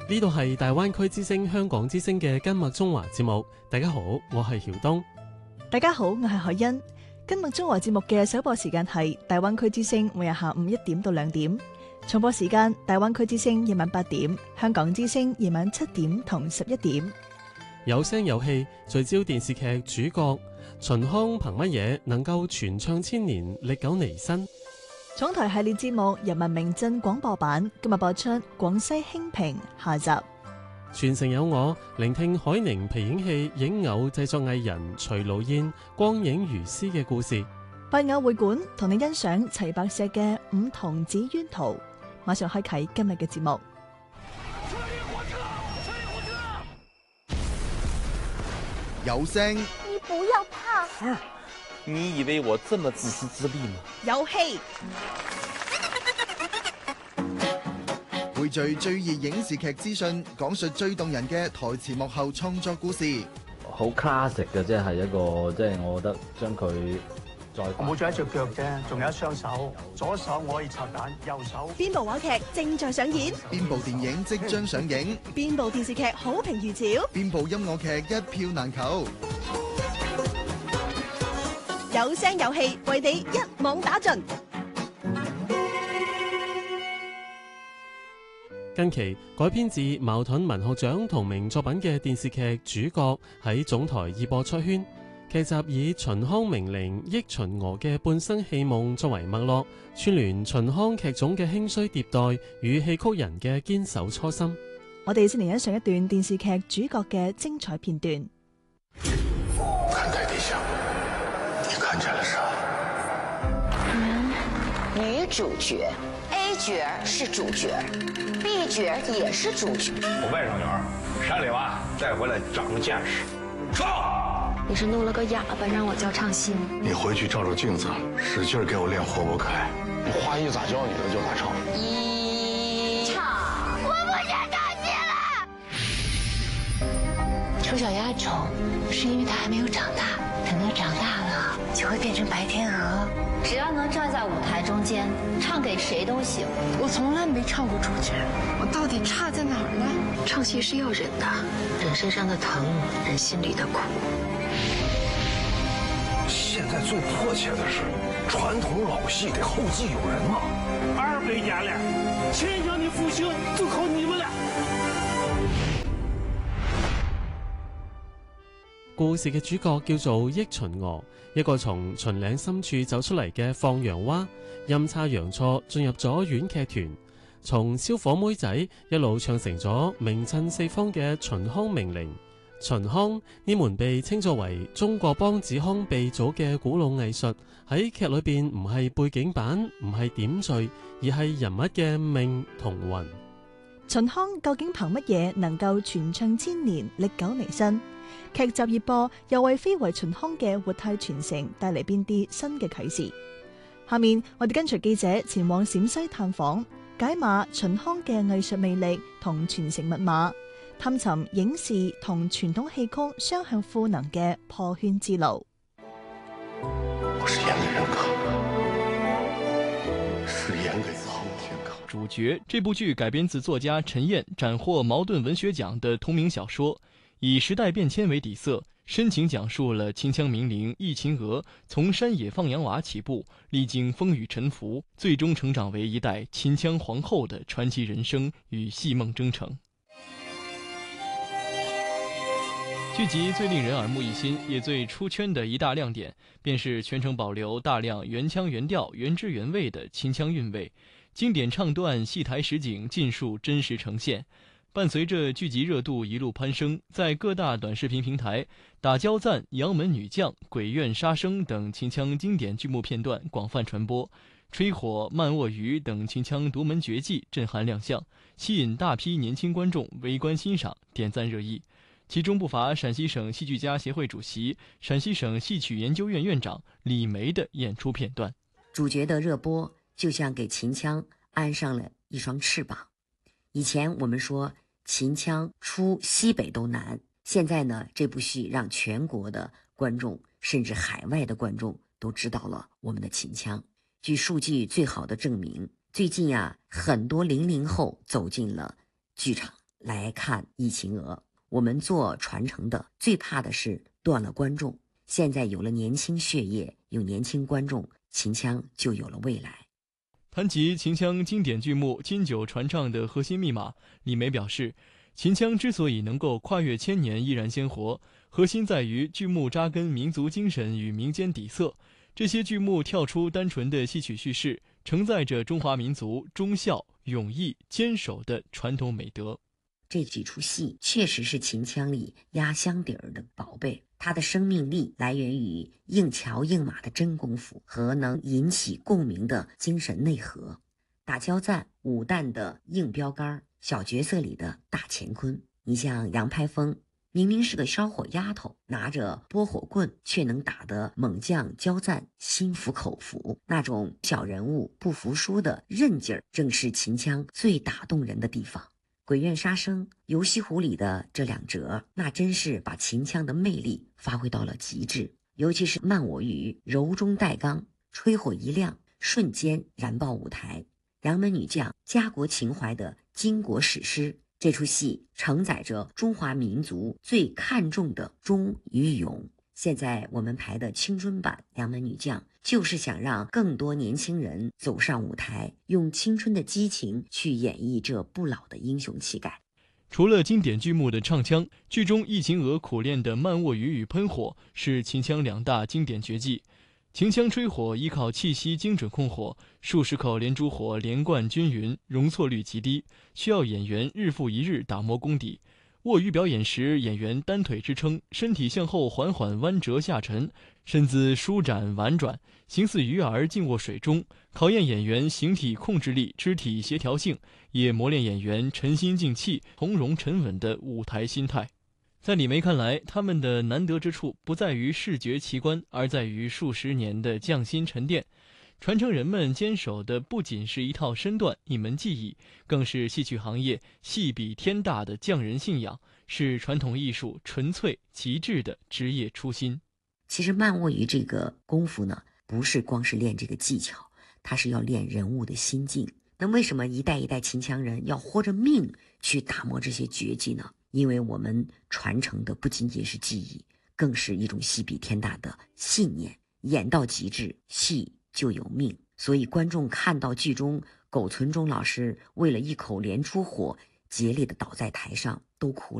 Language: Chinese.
呢度係大灣區之聲香港之聲嘅今麥中華節目。大家好，我係曉東。 大家好，我係海欣。今麥中華節目嘅首播時間係大灣區之聲每日下午1點到2點，重播時間大灣區之聲夜晚8點，香港之聲夜晚7點同11點。 有聲有戲，聚焦電視劇主角秦腔憑乜嘢能夠傳唱千年，歷久彌新。 廠台系列節目《人民名鎮廣播版》今日播出廣西興平下集。 傳承有我，聆聽海寧皮影戲影偶製作藝人徐露嫣光影如絲嘅故事。 百偶會館同你欣賞齊白石嘅五桐紫淵圖。馬上開啟今日嘅節目。 有聲， 你不要怕。 你以為我這麼自私自利嗎？ 有戲， 匯聚最熱影視劇資訊，講述最動人嘅台前幕後創作故事。 好 classic 嘅，即係一個，即係我覺得將佢再我冇咗一隻腳啫，仲有一雙手，左手我可以拆彈，右手。 邊部話劇正在上演？ 邊部電影即將上映？ 邊部電視劇好評如潮？ 邊部音樂劇一票難求？ 有聲有戲，為你一網打盡。 近期改編自茅盾文學獎同名作品嘅電視劇主角喺總台熱播出圈。劇集以秦腔名伶憶秦娥嘅半生戲夢作為脈絡，串聯秦腔劇種嘅興衰迭代與戲曲人嘅堅守初心。 我哋先嚟欣賞一段電視劇主角嘅精彩片段。 看台底下，你看見了啥？ 女主角 A 角是主角 ，B 角也是主角。 我外甥女兒，山里娃带回来长了见识。上！ 你是弄了个哑巴让我教唱戏吗？ 你回去照照鏡子，使勁給我練活不開。你花藝咋教你的就咋唱。 唱，我不想唱戲了。 丑小鴨丑，是因為它還沒有長大，等它長大了就會變成白天鵝。 只要能站在舞台中間，唱給誰都行。 我從來沒唱過主角，我到底差在哪兒呢？唱戲是要忍的，忍身上的疼，忍心裡的苦。 現在最迫切的是，傳統老戲得後繼有人啊 200年了，秦腔的復興就靠你們了。 故事嘅主角叫做憶秦娥，一個從秦嶺深處走出嚟嘅放羊娃，陰差陽錯進入咗縣劇團，從燒火妹仔一路唱成咗名震四方嘅秦腔名伶。秦腔呢門被稱作為中國梆子腔鼻祖嘅古老藝術，喺劇裏邊唔係背景板，唔係點綴，而係人物嘅命同魂。 秦腔究竟憑乜嘢能夠傳唱千年，歷久彌新？劇集熱播又為非遺秦腔嘅活態傳承帶嚟邊啲新嘅啟示？下面我哋跟隨記者前往陝西探訪，解碼秦腔嘅藝術魅力同傳承密碼，探尋影視同傳統戲曲雙向賦能嘅破圈之路。 我是演給人看的，是演給蒼天看。 主角這部劇改編自作家陳燕斬獲茅盾文學獎的同名小說，以時代變遷為底色，深情講述了秦腔名伶憶秦娥從山野放羊娃起步，歷經風雨沉浮，最終成長為一代秦腔皇後的傳奇人生與戲夢征程。劇集最令人耳目一新也最出圈的一大亮點，便是全程保留大量原腔原調原汁原味的秦腔韻味，經典唱段戲台實景盡數真實呈現。伴隨着劇集熱度一路攀升，在各大短視頻平台，打焦贊、楊門女將、鬼怨殺生等秦腔經典劇目片段廣泛傳播，吹火、慢臥魚等秦腔獨門絕技震撼亮相，吸引大批年輕觀眾圍觀欣賞，點讚熱議。其中不乏陝西省戲劇家協會主席、陝西省戲曲研究院院長李梅的演出片段。 主角的熱播就像給秦腔安上了一雙翅膀。以前我們說秦腔出西北都難，現在呢，這部戲讓全國的觀眾甚至海外的觀眾都知道了我們的秦腔。據數據最好的證明，最近很多00後走進了劇場。 来看《疫情娥》。我们做传承的最怕的是断了观众，现在有了年轻血液，有年轻观众，秦腔就有了未来。 谈及秦腔经典剧目经久传唱的核心密码，李梅表示，秦腔之所以能够跨越千年依然鲜活，核心在于剧目扎根民族精神与民间底色。这些剧目跳出单纯的戏曲叙事，承载着中华民族忠孝、勇毅、坚守的传统美德。 这几出戏确实是秦腔里压箱底儿的宝贝，它的生命力来源于硬桥硬马的真功夫和能引起共鸣的精神内核。打交赞、武旦的硬标杆，小角色里的大乾坤。你像杨排风，明明是个烧火丫头，拿着拨火棍，却能打得猛将交赞心服口服。那种小人物不服输的韧劲儿，正是秦腔最打动人的地方。鬼怨杀生、游西湖里的这两折，那真是把秦腔的魅力发挥到了极致。尤其是慢我语柔中带刚，吹火一亮，瞬间燃爆舞台。杨门女将家国情怀的巾帼史诗，这出戏承载着中华民族最看重的忠与勇。现在我们排的青春版《杨门女将》，就是想让更多年轻人走上舞台，用青春的激情去演绎这不老的英雄气概。 除了经典剧目的唱腔，剧中疫情娥苦练的慢卧语与喷火是秦腔两大经典绝技。秦腔吹火依靠气息精准控火，数十口连珠火连贯均匀，容错率极低，需要演员日复一日打磨功底。卧鱼表演时，演员单腿支撑，身体向后缓缓弯折下沉，身姿舒展婉转，形似鱼儿静卧水中，考验演员形体控制力、肢体协调性，也磨练演员沉心静气、从容沉稳的舞台心态。在李梅看来，他们的难得之处不在于视觉奇观，而在于数十年的匠心沉淀。传承人们坚守的不仅是一套身段、一门技艺，更是戏曲行业戏比天大的匠人信仰，是传统艺术纯粹极致的职业初心。 其实慢卧语这个功夫呢，不是光是练这个技巧，它是要练人物的心境。那为什么一代一代秦腔人要豁着命去打磨这些绝技呢？因为我们传承的不仅仅是技艺，更是一种戏比天大的信念。演到极致，戏就有命。所以观众看到剧中苟存中老师为了一口连珠火竭力的倒在台上，都哭了。